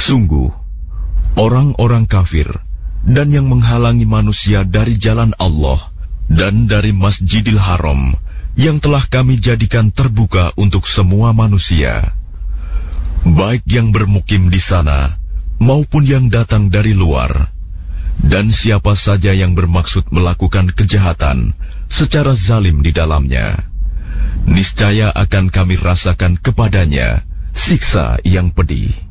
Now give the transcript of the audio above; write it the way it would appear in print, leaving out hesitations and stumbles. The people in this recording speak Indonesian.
Sungguh, orang-orang kafir dan yang menghalangi manusia dari jalan Allah dan dari Masjidil Haram yang telah kami jadikan terbuka untuk semua manusia, baik yang bermukim di sana maupun yang datang dari luar, dan siapa saja yang bermaksud melakukan kejahatan secara zalim di dalamnya, niscaya akan kami rasakan kepadanya siksa yang pedih.